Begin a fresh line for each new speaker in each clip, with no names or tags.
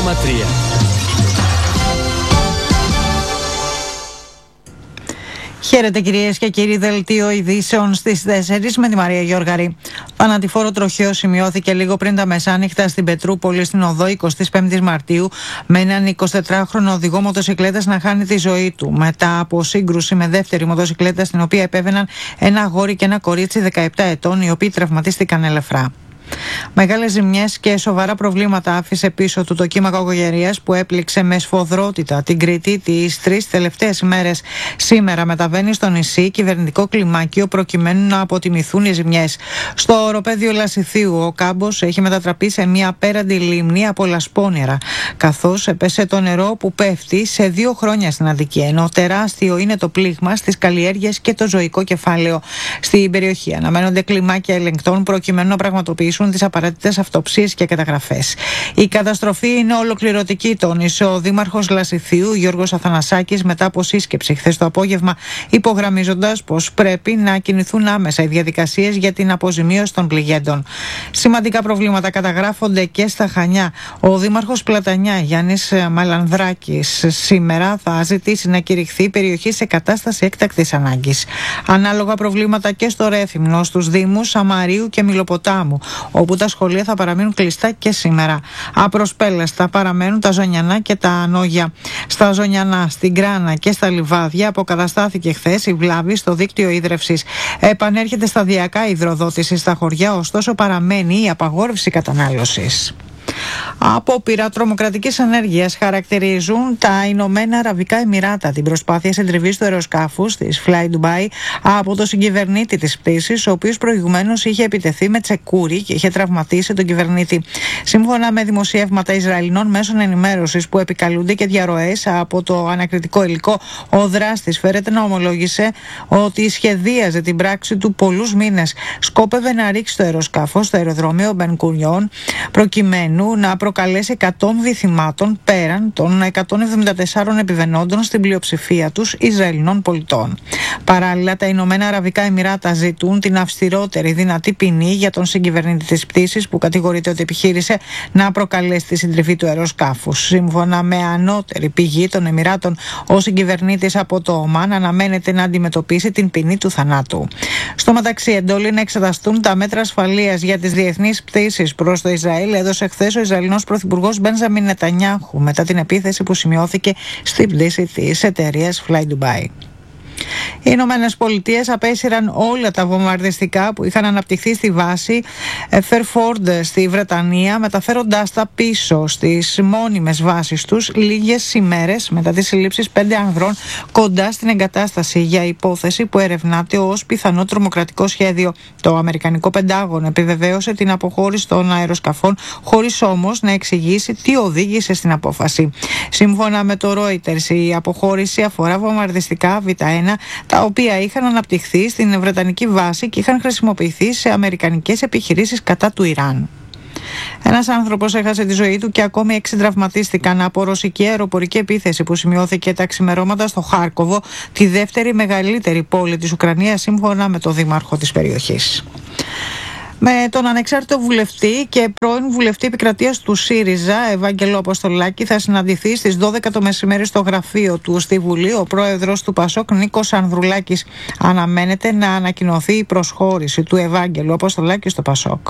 Χαίρετε κυρίες και κύριοι, δελτίο ειδήσεων στις 4 με τη Μαρία Γιώργαρη. Θανατηφόρο τροχαίο σημειώθηκε λίγο πριν τα μεσάνυχτα στην Πετρούπολη στην οδό 25 Μαρτίου με έναν 24χρονο οδηγό μοτοσικλέτας να χάνει τη ζωή του μετά από σύγκρουση με δεύτερη μοτοσικλέτα στην οποία επέβαιναν ένα αγόρι και ένα κορίτσι 17 ετών, οι οποίοι τραυματίστηκαν ελαφρά. Μεγάλες ζημιές και σοβαρά προβλήματα άφησε πίσω του το κύμα κακοκαιρίας που έπληξε με σφοδρότητα την Κρήτη τις 3 τελευταίες ημέρες. Σήμερα μεταβαίνει στο νησί κυβερνητικό κλιμάκιο προκειμένου να αποτιμηθούν οι ζημιές. Στο οροπέδιο Λασιθίου ο κάμπος έχει μετατραπεί σε μια απέραντη λίμνη από λασπόνερα, καθώς έπεσε το νερό που πέφτει σε 2 χρόνια στην Αττική, ενώ τεράστιο είναι το πλήγμα στις καλλιέργειες και το ζωικό κεφάλαιο στην περιοχή. Αναμένονται κλιμάκια ελεγκτών προκειμένου να πραγματοποιήσουν τις απαραίτητες αυτοψίες και καταγραφές. Η καταστροφή είναι ολοκληρωτική, τόνισε ο δήμαρχος Λασιθίου Γιώργος Αθανασάκης μετά από σύσκεψη χθες το απόγευμα, υπογραμμίζοντας πως πρέπει να κινηθούν άμεσα οι διαδικασίες για την αποζημίωση των πληγέντων. Σημαντικά προβλήματα καταγράφονται και στα Χανιά. Ο δήμαρχος Πλατανιά Γιάννης Μαλανδράκης σήμερα θα ζητήσει να κηρυχθεί η περιοχή σε κατάσταση έκτακτης ανάγκης. Ανάλογα προβλήματα και στο Ρέθυμνο, στους δήμους Σαμαρίου και Μιλοποτάμου, όπου τα σχολεία θα παραμείνουν κλειστά και σήμερα. Απροσπέλαστα παραμένουν τα Ζωνιανά και τα Ανόγια. Στα Ζωνιανά, στην Κράνα και στα Λιβάδια αποκαταστάθηκε χθες η βλάβη στο δίκτυο ίδρευσης. Επανέρχεται σταδιακά η υδροδότηση στα χωριά, ωστόσο παραμένει η απαγόρευση κατανάλωσης. Απόπειρα τρομοκρατικής ενέργειας χαρακτηρίζουν τα Ηνωμένα Αραβικά Εμιράτα την προσπάθεια συντριβής του αεροσκάφους της Fly Dubai από το συγκυβερνήτη της πτήσης, ο οποίος προηγουμένως είχε επιτεθεί με τσεκούρι και είχε τραυματίσει τον κυβερνήτη. Σύμφωνα με δημοσιεύματα Ισραηλινών μέσων ενημέρωσης που επικαλούνται και διαρροές από το ανακριτικό υλικό, ο δράστης φέρεται να ομολόγησε ότι σχεδίαζε την πράξη του πολλούς μήνες. Σκόπευε να ρίξει το αεροσκάφος στο αεροδρόμιο Μπεν Γκουριόν προκειμένου να προκαλέσει 100 θυμάτων πέραν των 174 επιβαινόντων, στην πλειοψηφία τους Ισραηλινών πολιτών. Παράλληλα, τα Ηνωμένα Αραβικά Εμιράτα ζητούν την αυστηρότερη δυνατή ποινή για τον συγκυβερνήτη της πτήσης που κατηγορείται ότι επιχείρησε να προκαλέσει τη συντριβή του αεροσκάφους. Σύμφωνα με ανώτερη πηγή των Εμιράτων, ο συγκυβερνήτης από το Ομάν αναμένεται να αντιμετωπίσει την ποινή του θανάτου. Στο μεταξύ, εντόλοι να εξεταστούν τα μέτρα ασφαλείας για τις διεθνείς πτήσεις προς το Ισραήλ έδωσε χθες ο Ισραηλινός Πρωθυπουργός Μπένζαμιν Νετανιάχου μετά την επίθεση που σημειώθηκε στην πτήση της εταιρείας Fly Dubai. Οι Ηνωμένες Πολιτείες απέσυραν όλα τα βομβαρδιστικά που είχαν αναπτυχθεί στη βάση Fairford στη Βρετανία, μεταφέροντάς τα πίσω στις μόνιμες βάσεις τους λίγες ημέρες μετά τις συλλήψεις 5 ανδρών κοντά στην εγκατάσταση για υπόθεση που ερευνάται ως πιθανό τρομοκρατικό σχέδιο. Το Αμερικανικό Πεντάγωνο επιβεβαίωσε την αποχώρηση των αεροσκαφών, χωρίς όμως να εξηγήσει τι οδήγησε στην απόφαση. Σύμφωνα με το Reuters, η αποχώρηση αφορά βομβαρδιστικά Β1, τα οποία είχαν αναπτυχθεί στην Βρετανική βάση και είχαν χρησιμοποιηθεί σε αμερικανικές επιχειρήσεις κατά του Ιράν. Ένας άνθρωπος έχασε τη ζωή του και ακόμη 6 τραυματίστηκαν από ρωσική αεροπορική επίθεση που σημειώθηκε τα ξημερώματα στο Χάρκοβο, τη δεύτερη μεγαλύτερη πόλη της Ουκρανίας, σύμφωνα με το δήμαρχο της περιοχής. Με τον ανεξάρτητο βουλευτή και πρώην βουλευτή επικρατείας του ΣΥΡΙΖΑ, Ευάγγελο Αποστολάκη, θα συναντηθεί στις 12 το μεσημέρι στο γραφείο του στη Βουλή ο πρόεδρος του ΠΑΣΟΚ, Νίκος Ανδρουλάκης. Αναμένεται να ανακοινωθεί η προσχώρηση του Ευάγγελου Αποστολάκη στο ΠΑΣΟΚ.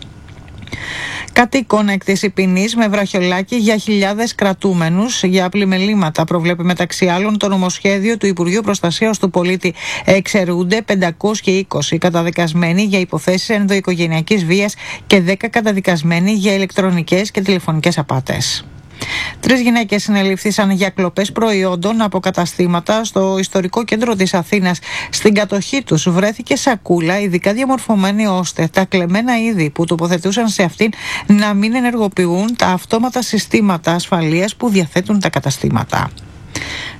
Κατοίκον εκτίσει ποινής με βραχιολάκι για χιλιάδες κρατούμενους για πλημελήματα, προβλέπει μεταξύ άλλων το νομοσχέδιο του Υπουργείου Προστασίας του Πολίτη. Εξαιρούνται 520 καταδικασμένοι για υποθέσεις ενδοοικογενειακής βίας και 10 καταδικασμένοι για ηλεκτρονικές και τηλεφωνικές απάτες. 3 γυναίκες συνελήφθησαν για κλοπές προϊόντων από καταστήματα στο ιστορικό κέντρο της Αθήνας. Στην κατοχή τους βρέθηκε σακούλα ειδικά διαμορφωμένη ώστε τα κλεμμένα είδη που τοποθετούσαν σε αυτήν να μην ενεργοποιούν τα αυτόματα συστήματα ασφαλείας που διαθέτουν τα καταστήματα.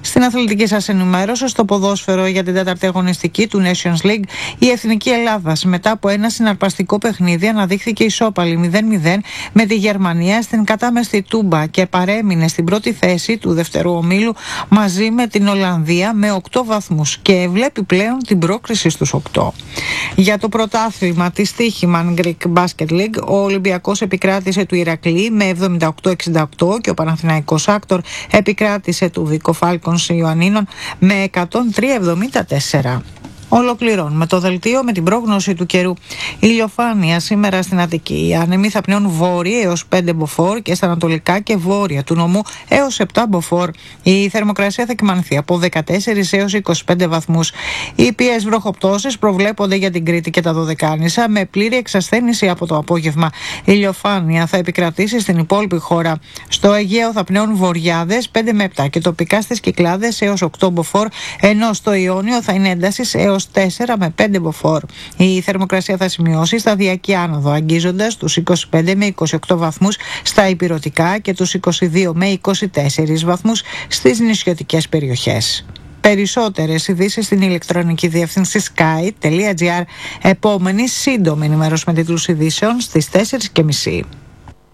Στην αθλητική σας ενημέρωση, στο ποδόσφαιρο για την τέταρτη αγωνιστική του Nations League, η Εθνική Ελλάδας μετά από ένα συναρπαστικό παιχνίδι αναδείχθηκε ισόπαλη 0-0 με τη Γερμανία στην κατάμεστη Τούμπα και παρέμεινε στην πρώτη θέση του δεύτερου ομίλου μαζί με την Ολλανδία με 8 βαθμούς και βλέπει πλέον την πρόκριση στους 8. Για το πρωτάθλημα της Τύχημαν Greek Basket League, ο Ολυμπιακός επικράτησε του Ηρακλή με 78-68 και ο Παναθηναϊκός Άκτορ επικράτησε του Βίκο Φάλκονς Ιωαννίνων με 103-74. Ολοκληρώνουμε το δελτίο με την πρόγνωση του καιρού. Ηλιοφάνεια σήμερα στην Αττική. Οι άνεμοι θα πνέουν βόρεια έως 5 μποφόρ και στα ανατολικά και βόρεια του νομού έως 7 μποφόρ. Η θερμοκρασία θα κυμανθεί από 14 έως 25 βαθμούς. Οι ήπιες βροχοπτώσεις προβλέπονται για την Κρήτη και τα Δωδεκάνησα με πλήρη εξασθένηση από το απόγευμα. Η ηλιοφάνεια θα επικρατήσει στην υπόλοιπη χώρα. Στο Αιγαίο θα πνέουν βοριάδες 5 με 7 και τοπικά στις Κυκλάδες έως 8 μποφόρ, ενώ στο Ιόνιο θα είναι έντασης έως 4 με 5 μποφόρ. Η θερμοκρασία θα σημειώσει σταδιακή άνοδο, αγγίζοντας τους 25 με 28 βαθμούς στα ηπειρωτικά και τους 22 με 24 βαθμούς στις νησιωτικές περιοχές. Περισσότερες ειδήσεις στην ηλεκτρονική διεύθυνση sky.gr. Επόμενη σύντομη ενημέρωση με τίτλους ειδήσεων στις 4:30.